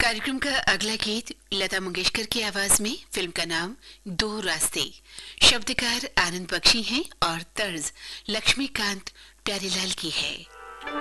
कार्यक्रम का अगला गीत लता मंगेशकर की आवाज में, फिल्म का नाम दो रास्ते। शब्दकार आनंद बख्शी हैं और तर्ज लक्ष्मीकांत प्यारेलाल की है।